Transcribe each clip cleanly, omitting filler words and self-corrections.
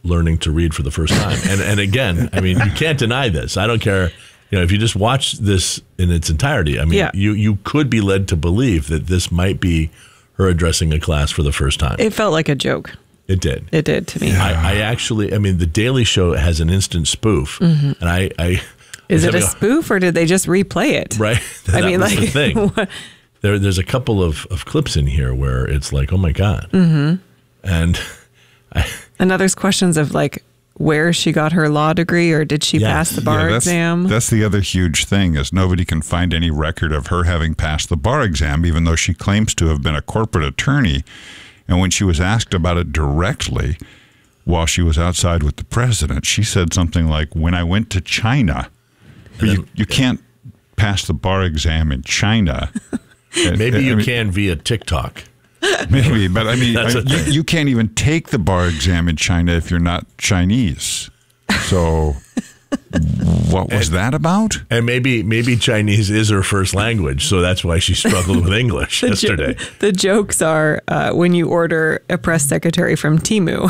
learning to read for the first time. And again, I mean, you can't deny this. I don't care. You know, if you just watch this in its entirety, I mean, you could be led to believe that this might be her addressing a class for the first time. It felt like a joke. It did. It did to me. Yeah. I mean, The Daily Show has an instant spoof, and Is it a spoof or did they just replay it? Right. I mean, was the thing. There's a couple of clips in here where it's like, oh my God. Mm-hmm. And now there's questions of like where she got her law degree or did she pass the bar exam? That's the other huge thing is nobody can find any record of her having passed the bar exam, even though she claims to have been a corporate attorney. And when she was asked about it directly while she was outside with the president, she said something like, when I went to China, you can't pass the bar exam in China. Maybe you can via TikTok. Maybe, but I mean, you can't even take the bar exam in China if you're not Chinese. So what was that about? And maybe Chinese is her first language, so that's why she struggled with English yesterday. The jokes are when you order a press secretary from Temu.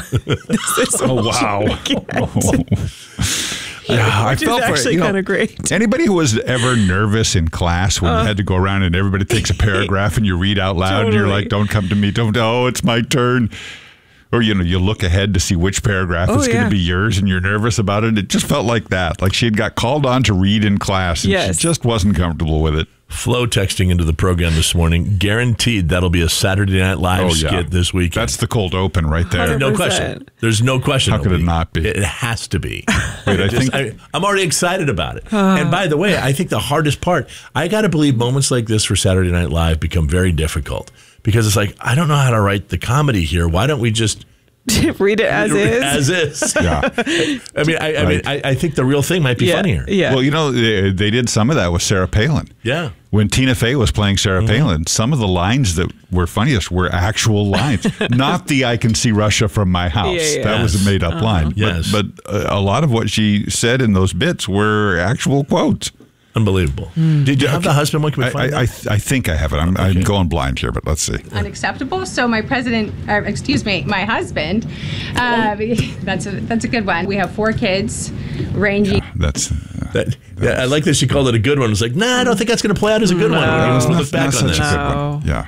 Yeah, I felt actually kind of great. Anybody who was ever nervous in class when you had to go around and everybody takes a paragraph and you read out loud and you're like, don't come to me, it's my turn. Or, you look ahead to see which paragraph is going to be yours and you're nervous about it. It just felt like that. Like she had got called on to read in class and she just wasn't comfortable with it. Flo texting into the program this morning, guaranteed that'll be a Saturday Night Live skit this weekend. That's the cold open right there. 100%. No question. There's no question. How could it not be? It has to be. Wait, I'm already excited about it. And by the way, I think the hardest part, I got to believe moments like this for Saturday Night Live become very difficult because it's like, I don't know how to write the comedy here. Why don't we just read it as is? As is. Yeah. I think the real thing might be funnier. Yeah. Well, they did some of that with Sarah Palin. Yeah. When Tina Fey was playing Sarah Palin, some of the lines that were funniest were actual lines, not the "I can see Russia from my house." That was a made-up line. Yes. But a lot of what she said in those bits were actual quotes. Unbelievable. Did you have the husband one? Can we find that? I think I have it. I'm going blind here, but let's see. Unacceptable. So my my husband, that's a good one. We have 4 kids ranging. I like that she called it a good one. It's like, I don't think that's going to play out as a good one. It's Look back on this. a good one. Yeah.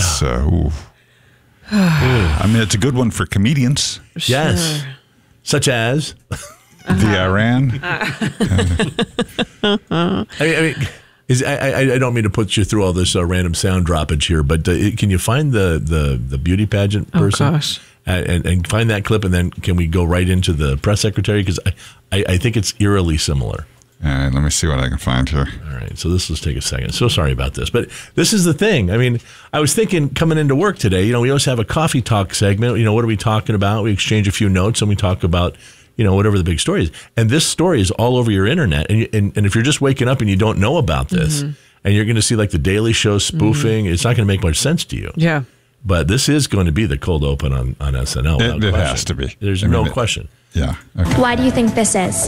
I mean, it's a good one for comedians. Yes. Such as... The Iran. I don't mean to put you through all this random sound droppage here, but can you find the beauty pageant person? Oh, gosh. And find that clip, and then can we go right into the press secretary? Because I think it's eerily similar. All right, let me see what I can find here. All right, so this will take a second. So sorry about this, but this is the thing. I mean, I was thinking coming into work today, we always have a coffee talk segment. What are we talking about? We exchange a few notes, and we talk about whatever the big story is. And this story is all over your internet. And if you're just waking up and you don't know about this, and you're going to see like the Daily Show spoofing, it's not going to make much sense to you. Yeah. But this is going to be the cold open on SNL. It has to be. There's no question. Yeah. Okay. Why do you think this is?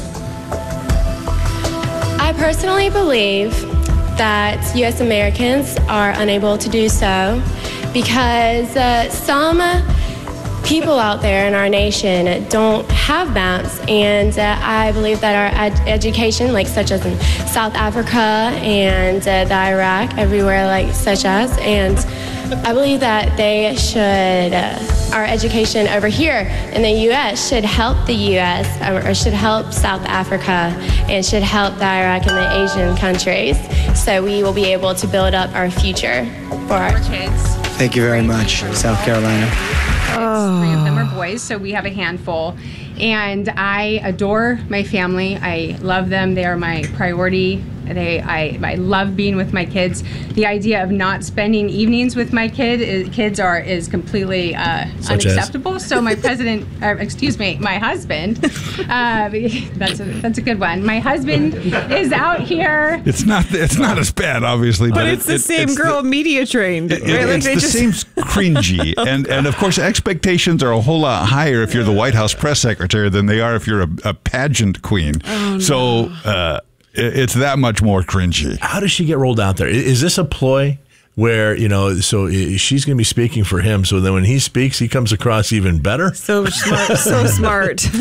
I personally believe that U.S. Americans are unable to do so because some people out there in our nation don't have maps, and I believe that our education, such as in South Africa and the Iraq, everywhere such as, and I believe that they should, our education over here in the U.S. should help the U.S. or should help South Africa and should help the Iraq and the Asian countries, so we will be able to build up our future for our kids. Thank you very much, South Carolina. 3 of them are boys, so we have a handful. And I adore my family. I love them. They are my priority. I love being with my kids. The idea of not spending evenings with my kids is completely unacceptable. So my my husband, that's a good one. My husband is out here. It's not as bad, obviously, but it's the same girl media trained. It seems cringy, and of course expectations are a whole lot higher if you're the White House press secretary than they are if you're a pageant queen. Oh, no. So. It's that much more cringy. How does she get rolled out there? Is this a ploy where, so she's going to be speaking for him, so then when he speaks, he comes across even better? So smart. So smart.